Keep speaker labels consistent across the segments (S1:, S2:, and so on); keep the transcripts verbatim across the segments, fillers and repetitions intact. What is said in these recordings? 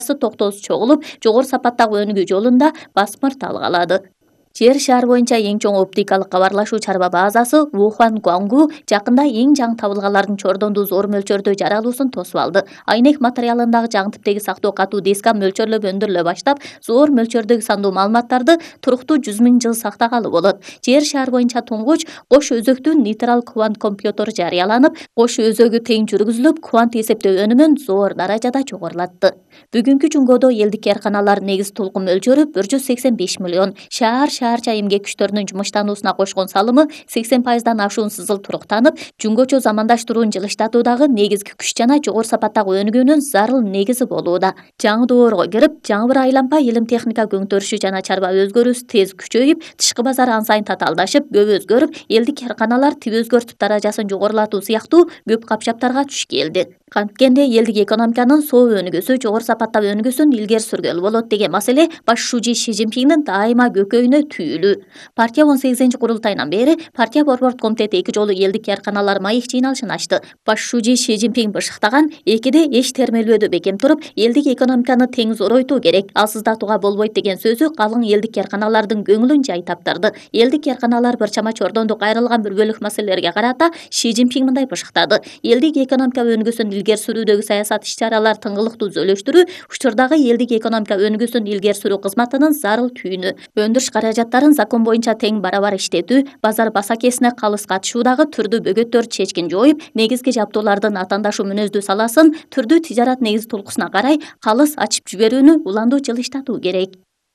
S1: токтоосу чогулуп, жогору сапаттагы өнүгүү жолунда басмыр талгалады. Жер шаар боюнча эң чоң оптикалык кабарлашуу чарба базасы Вухан Гуангу жакында эң жаңы табылганлардын чордондуу зор мөлчөрдө жаралуусун тосуп алды. Айнек материалындагы жаңы типтеги сактоо катуу диска мөлчөрлөп өндүрүлө баштап, зор мөлчөрдөгү сандуу маалыматтарды туруктуу жүз миң жыл сактагалы болот. Жер шаар боюнча туңгуч кош өзөктүү нейтрал квант компьютер жарыяланып, кош өзөгү тең жүргүзүлүп, квант эсептөө өнүмүн зор даражада жогорулатты. Бүгүнкү жумгодо элдик каарканалар негиз толкун мөлчөрү бир жүз сексен беш миллион, шаар шаарча эмгек күчтөрүнүн жумуштануусуна кошкон салымы сексен пайыздан ашуун сызыл туруктанып, жумгочо замандаштыруун жылыштатуудагы негизги күч жана жогору сапаттагы өнүгүүнүн зарыл негизи болууда. Жаңы доорго кирип, жаңы бир айланма илим техника көңтөрүшү жана чарба өзгөрүүсү тез күчөйүп, тышкы базар ан сайын татаалдашып, көп өзгөрүп, элдик каарканалар тип өзгөртүп даражасын жогорулатуу сыяктуу көп капчаптарга туш келди. Канткенде элдик экономиканын соо өнүгүүсү жогору сапатта өнүгүүсүн илгери сүргөлү болот деген маселе башчы Ши Цзиньпиндин дайыма көкөйүнө түйүлүү. Партия он сегизинчи курултайынан бери партия борбордук комитети эки жолу элдик каарканалар маек жыйналышын ачты. Башчы Ши Цзиньпин бышыктаган экиде эч термелбөдө бекем туруп, элдик экономиканы тең зоройтуу керек, алсыздатууга болбойт деген сөзү калың элдик каарканалардын көңүлүн жай таптырды. Элдик каарканалар бир чама чордондук айрылган бир бөлүк маселелерге карата Ши Цзиньпин мындай бышыктады. Элдик экономика өнүгүүсүн илгери сүрүүдөгү саясат иш-чаралар тыңгылыктуу зөлөштүрүү учурдагы элдик экономика өнүгүүсүн илгери сүрүү кызматынын зарыл түйүнү. Өндүрүш каражаттарын закон боюнча тең барабар иштетүү, базар басакесине калыс катышуудагы түрдүү бөгөттөрдү чечкин жоюп, негизги жабдуулардын атаандашуу мүнөздүү саласын түрдүү тижарат негиз толкусуна карай калыс ачып жиберүүнү уландуу жылыштатуу керек.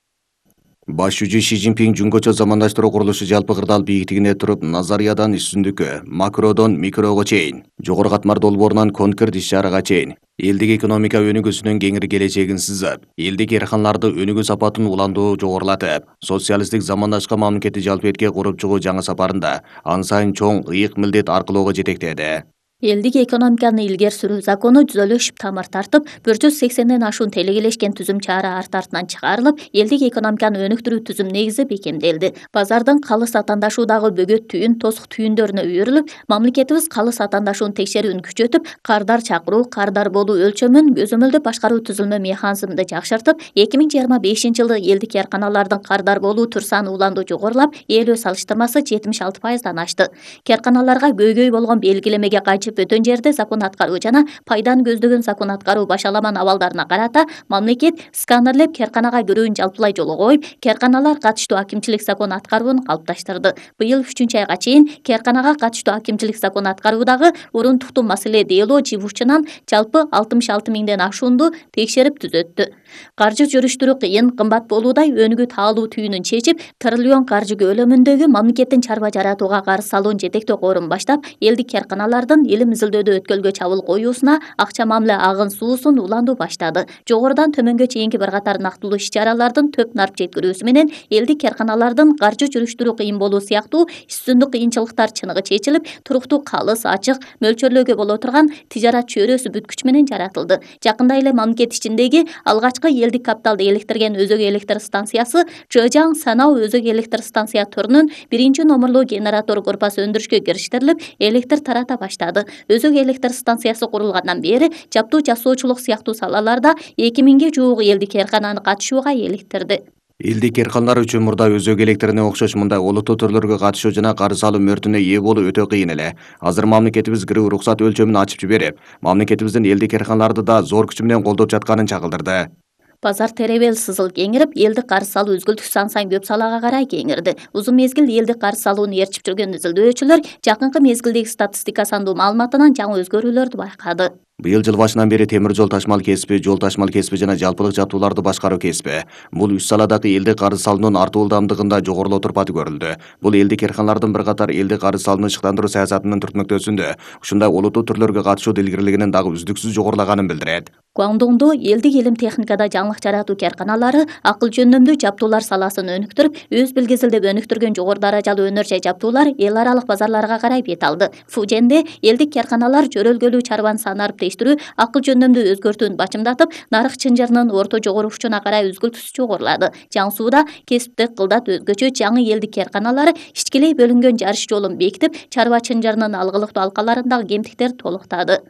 S2: Башчы Ши Цзиньпин жумгочо замандаштыруу курулушу жалпы кырдаал бийиктигине туруп, назариядан үстүндүккө, макродон микрого чейин, жогору катмар долбоорунан конкрет иш-чарага чейин элдик экономика өнүгүүсүнүн кеңири келечегин сызып, элдик каарканаларды өнүгүү сапатын уландуу жогорулатып, социалисттик замандашкан мамлекетти жалпы этке куруп чыгуу жаңы сапарында ан сайын чоң ыйык милдет аркылоого жетектеди.
S1: Элдик экономиканы илгери сүрүү закону түзөлүшүп тамыр тартып, бир жүз сексенден ашуун телегелешкен түзүм чара арт артынан чыгарылып, элдик экономиканы өнүктүрүү түзүм негизи бекемделди. Базардын калыс атаандашуудагы бөгөт түйүн тосук түйүндөрүнө үйрүлүп, мамлекетибиз калыс атаандашуунун текшерүүнү күчөтүп, кардар чакыруу, кардар болуу өлчөмүн көзөмөлдөп башкаруу түзүлмө механизминди жакшыртып, эки миң жыйырма бешинчи жылы элдик каарканалардын кардар болуу түр саны уланду жогорулап, ээлөө салыштырмасы жетимиш алты пайыздан ашты. Каарканаларга көйгөй болгон белгилемеге өтөн жерде закон аткаруу жана пайданы көздөгөн закон аткаруу башаламан абалдарына карата мамлекет сканерлеп каарканага кирүүнү жалпылай жолго коюп, каарканалар катыштуу акимчилик закон аткаруун калыпташтырды. Быйыл үчүнчү айга чейин каарканага катыштуу акимчилик закон аткаруудагы орунтуктуу маселе дело жибушчунан жалпы алтымыш алты миңден ашуунду текшерип түзөттү. Каржы жүрүштүрүү кыйын, кымбат болуудай өнүгүү таалуу түйүнүн чечип, триллион каржы көлөмүндөгү мамлекеттин чарба жаратууга карыз салуун жетектөө корун баштап, элдик каарканалардын илим изилдөөдө өткөлгө чабыл коюусуна акча мамиле агын суусун уландуу баштады. Жогорудан төмөнгө чейинки бир катар нактылуу иш-чаралардын төп нарп жеткирүүсү менен элдик каарканалардын каржы жүрүштүрүү кыйын болуу сыяктуу үстүндүк кыйынчылыктар чыныгы чечилип, туруктуу калыс, ачык, мөлчөрлөөгө боло турган тижарат чөйрөсү бүткүч менен жаратылды. Жакында эле мамлекет ичиндеги алгачкы элдик капиталды электирген өзөк электр станциясы Чжэжаң Санау өзөк электр станция түрүнүн биринчи номерлуу генератор корпусу өндүрүшкө кириштирилип, электр тарата баштады. Өзөк электр станциясы курулгандан бери жаптуу жасоочулук сыяктуу салаларда эки миңге жуук элдик кааркананы катышууга электирди.
S2: Элдик каарканалар үчүн мурда өзөк электрине окшош мындай олуттуу түрлөргө катышуу жана карыз алуу мөөртүнө ээ болуу өтө кыйын эле. Азыр мамлекетибиз кирүү уруксат өлчөмүн ачып жиберип, мамлекетибиздин элдик каарканаларды да зор күчү менен колдоп жатканын чагылдырды.
S1: Базар теребел сызыл кеңирип, элдик карыз алуу үзгүлтүксү ан сайын көп салага карай кеңирди. Узун мезгил элдик карыз алууну ээрчип жүргөн изилдөөчүлөр жакынкы мезгилдеги статистика сандуу маалыматынан жаңы өзгөрүүлөрдү байкады.
S2: Быйыл жыл башынан бери темир жол ташмал кесиби, жол ташмал кесиби жана жалпылык жабдууларды башкаруу кесиби. Бул үч саладагы элдик карыз салуунун артуу ылдамдыгында жогорулоо турпаты көрүлдү. Бул элдик каарканалардын бир катар элдик карыз салууну ышыктандыруу саясатынын түртмөктөсүндө ушундай олуттуу түрлөргө катышуу илгерилигинин дагы үздүксүз жогорулаганын билдирет.
S1: Гуандоңдо элдик илим техникада жаңылык жаратуу каарканалары акыл жөндөмдүү жабдуулар саласын өнүктүрүп, өз билгизилдеп өнүктүргөн жогору даражалуу өнөр жай жабдуулар эл аралык базарларга карай бет алды. Фуженде элдик каарканалар жөрөлгөлүү чарбаны санарып тештирүү, акыл жөндөмдүү өзгөртүүнү бачымдатып, нарык чынжырынын орто жогору учуна карай үзгүлтүсү жогорулады. Жаңы сууда кесиптик кылдат өзгөчө жаңы элдик каарканалары ичкилей бөлүнгөн жарыш жолун бекитип, чарба чынжырынын алгылыктуу алкаларындагы кемтиктерди толуктады.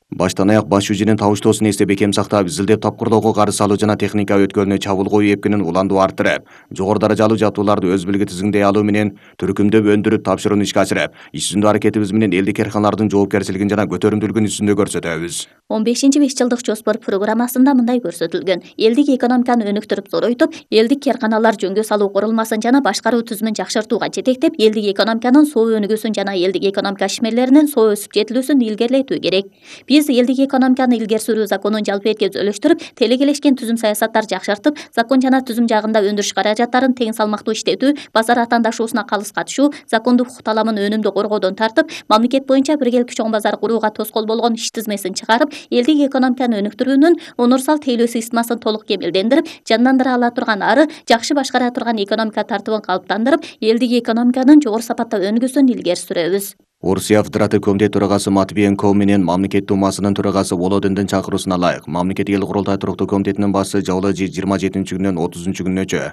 S2: Баштан аяк баш жүзүнүн табыштоосун эстеп бекем сактап, изилдеп тапкырлоого каршы салуу жана техника өткөлүнө чабуул коюу эпкинин уландуу арттырып, жогору даражалуу жабдууларды өз билиги тизимдей алуу менен түркүмдөп өндүрүп тапшырууну ишке ашырып, иш жүзүндө аракетибиз менен элдик карханалардын жоопкерчилигин жана көтөрүмдүүлүгүн үстүндө көрсөтөбүз.
S1: он бешинчи беш жылдык жоспор программасында мындай көрсөтүлгөн: элдик экономиканы өнүктүрүп зоройтуп, элдик карханалар жөнгө салуу курулмасын жана башкаруу түзүмүн жакшыртууга жетектеп, элдик экономиканын соо өнүгүүсүн жана элдик экономика ишмерлеринин соо өсүп жетилүүсүн илгерилетүү керек. Биз элдик экономиканы илгери сүрүү законун жалпы этке өзөлөштүрүп, телегелешкен түзүм саясаттар жакшыртып, закон жана түзүм жагында өндүрүш каражаттарын тең салмактуу иштетүү, базар атаандашуусуна калыс катышуу, закондук укук таламын өнүмдүү коргоодон тартып, мамлекет боюнча биргелик чоң базар курууга тоскоол болгон иш тизмесин чыгарып, элдик экономиканы өнүктүрүүнүн универсал тейлөө системасын толук кемелдендирип, жандандыра ала турган ары жакшы башкара турган экономика тартыбын калыптандырып, элдик экономиканын жогору сапатта өнүгүүсүн илгери сүрөбүз.
S2: Орусия Федератив комитет төрагасы Матвиенко менен Мамлекет Думасынын төрагасы Володиндин чакыруусуна ылайык Мамлекеттик эл курултай туруктуу комитетинин башчысы Жавлажи жыйырма жетинчи күнүнөн отузунчу күнүнөчө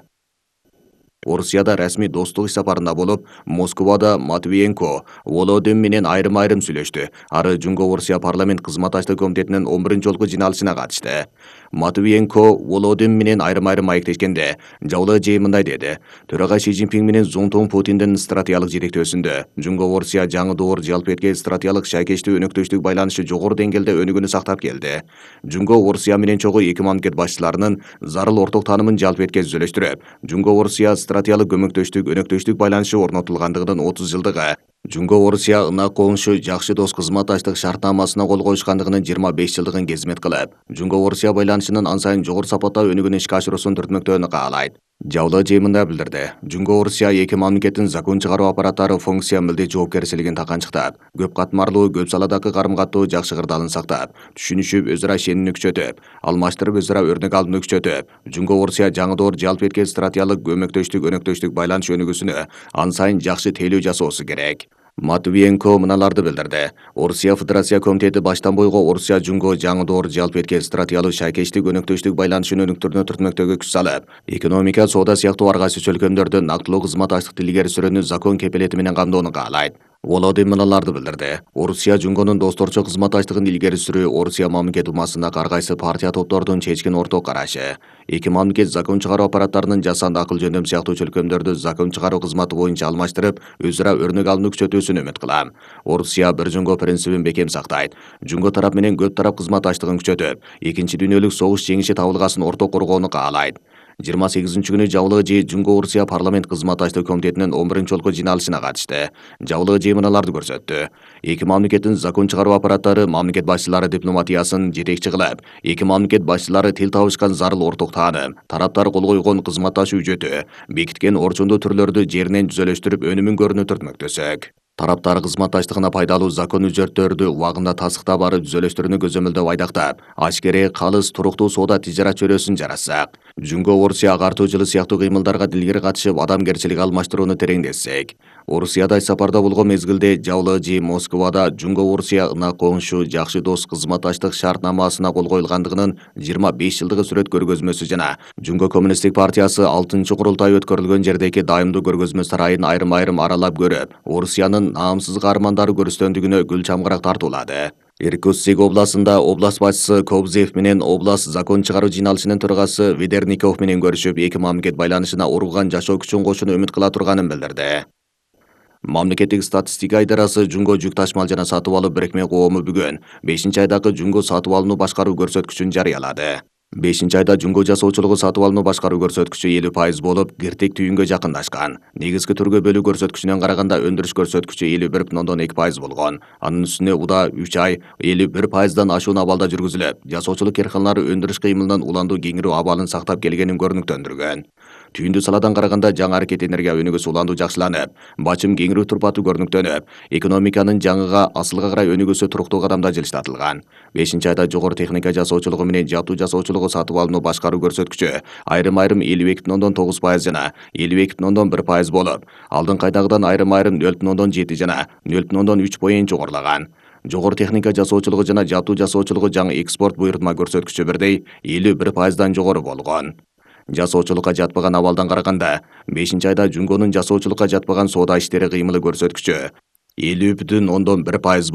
S2: Орусияда расмий достук иш сапарында болуп, Москвада Матвиенко Володин менен айрым-айрым сүйлөштү. Ары Жунго Орусия парламент кызматташтык комитетинин он биринчи жолку жыйналышына катышты. Матвиенко Володин менен айрым-айрым маектешкенде, Жавлажи мындай деди: Төрага Си Цзиньпин менен Зунтун Путиндин стратегиялык жетектөөсүндө Жунго Орусия жаңы доор жалпы этке стратегиялык шайкештүү өнөктөштүк байланышы жогору деңгээлде өнүгүүнү сактап келди. Жунго Орусия менен чогуу эки мамлекет башчыларынын зарыл орток таанымын жалпы этке түзөлөштүрүп, Жунго Орусия стратегиялык көмөктөштүк өнөктөштүк байланышы орнотулгандыгынын отуз жылдыгы, Жунго Орусия ынак коңшу жакшы дос кызматташтык шартнамасына кол коюшкандыгынын жыйырма беш жылдыгын кезмет кылып, Жунго Орусия байланышынын ан сайын жогору сапатта өнүгүүнү ишке ашыруусун түртмөктөөнү каалайт. Жавлажи мындай билдирди: Жунго Орусия эки мамлекеттин закон чыгаруу аппараттары функция милдет жоопкерчилигин таканчыктап, көп катмарлуу, көп саладагы карым-каттоо жакшы кырдаалын сактап, түшүнүшүп, өз ара ишенимини күчөтүп, алмаштырып, өз ара өрнөк алууну күчөтүп, Жунго Орусия жаңы доор жалпы этке стратегиялык көмөктөштүк өнөктөштүк байланыш өнүгүүсүнө ан сайын жакшы тейлөө жасоосу керек. Матвиенко мыналарды билдирди: Орусия Федерация комитети баштан бойго Орусия Жунго жаңы доор жалпы этке стратегиялык шайкештик өнөктөштүк байланышын өнүктүрүүнү түртмөктөгө күч салып, экономика, соода сыяктуу ар кайсы чөлкөмдөрдө нактылуу кызматташтыкты илгери сүрүүнү закон кепилети менен камдоону каалайт. Володин мыналарды билдирди: Орусия Жунгонун досторчу кызматташтыгын илгери сүрүү Орусия Мамлекет Думасындагы ар кайсы партия топтордун чечкен орток карашы. Эки мамлекет закон чыгаруу аппараттарынын жасанды акыл жөндөм сыяктуу чөлкөмдөрдү закон чыгаруу кызматы боюнча алмаштырып, өз ара өрнөк алууну күчөтүүсүн үмүт кылам. Орусия бир Жунго принцибин бекем сактайт. Жунго тарап менен көп тарап кызматташтыгын күчөтүп, Экинчи дүйнөлүк согуш жеңиши табылгасын орток коргоону каалайт. жыйырма сегизинчи күнү Жавлажи Жунго Орусия парламент кызматташтык комитетинин он биринчи жолку жыйналышына катышты. Жавлажи мыналарды көрсөттү: Эки мамлекеттин закон чыгаруу аппараттары мамлекет башчылары дипломатиясын жетекчи кылып, эки мамлекет башчылары тил табышкан зарыл орток тааным, тараптар кол койгон кызматташуу жөтү, бекиткен орчундуу түрлөрдү жеринен түзөлөштүрүп өнүмүн көрүүнү түртмөктөсөк. Тараптар кызматташтыгына пайдалуу закон үзөттөрдү убагында тасыктап барып түзөлөштөрүнү көзөмөлдөп айдактап, ашкере, калыс, туруктуу соода тижарат чөйрөсүн жаратсак, Жунго Орусия агартуу жылы сыяктуу кыймылдарга дилгери катышып, адамгерчилик алмаштырууну тереңдетсек. Орусияда сапарда болгон мезгилде Жавлажи Москвада Жунго Орусия ынак коңшу жакшы дос кызматташтык шартнамасына кол коюлгандыгынын жыйырма беш жылдыгы сүрөт көргөзмөсү жана Жунго Коммунисттик партиясы алтынчы курултай өткөрүлгөн жердеги дайымдуу көргөзмө сарайын айрым-айрым аралап көрүп, Орусиянын наамсыз каармандары көрүстөндүгүнө гүл чамгырак тартуулады. Иркутск областында област башчысы Кобзев менен област закон чыгаруу жыйналышынын төрагасы Ведерников менен көрүшүп, эки мамлекет байланышына урган жашоо күчүн кошууну үмүт кыла турганын билдирди. Мамлекеттик статистика идарасы Жунго жүк ташмал жана сатып алуу бирикме коому бүгүн бешинчи айдагы Жунго сатып алууну башкаруу көрсөткүчүн жарыялады. бешинчи айда Жунго жасоочулугу сатып алууну башкаруу көрсөткүчү элүү пайыз болуп, киртек түйүнгө жакындашкан. Негизги түргө бөлүү көрсөткүчүнөн караганда өндүрүш көрсөткүчү элүү бир бүтүн ондон эки пайыз болгон. Анын үстүнө уда үч ай элүү бир пайыздан ашуун абалда жүргүзүлүп, жасоочулук карханалары өндүрүш кыймылынын уландуу кеңирүү абалын сактап келгенин көрүнүктөндүргөн. Түйүндүү саладан караганда жаңы аракет энергия өнүгүүсү уландуу жакшыланып, бачым кеңирүү турпаты көрүнүктөнүп, экономиканын жаңыга асылга карай өнүгүүсү туруктуу кадамда жылыштатылган. бешинчи айда жогору техника жасоочулугу менен жаптуу жасоочулугу сатып алууну башкаруу көрсөткүчү айрым-айрым элүү эки бүтүн ондон тогуз пайыз жана элүү эки бүтүн ондон бир пайыз болуп, алдыңкы айдагыдан айрым-айрым нөл бүтүн ондон жети жана нөл бүтүн ондон үч поинт жогорулаган. Жогору техника жасоочулугу жана жаптуу жасоочулугу жаңы экспорт буйрутма көрсөткүчү бирдей элүү бир пайыздан жогору болгон. Жасоочулукка жатпаган абалдан караганда, бешинчи айда Жунгонун жасоочулукка жатпаган соода иштери кыймылы көрсөткүчү элүү бүтүн ондон бир пайыз болуп,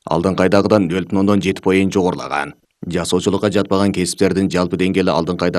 S2: алдыңкы айдагыдан нөл бүтүн ондон жети поинт жогорулаган. Жасоочулукка жатпаган кесиптердин жалпы деңгээли алдыңкы айдагы